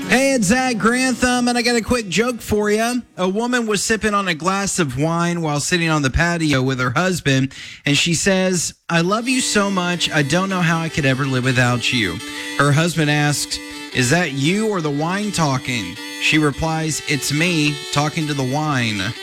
Hey, it's Zach Grantham, and I got a quick joke for you. A woman was sipping on a glass of wine while sitting on the patio with her husband, and she says, "I love you so much, I don't know how I could ever live without you." Her husband asks, "Is that you or the wine talking?" She replies, "It's me talking to the wine."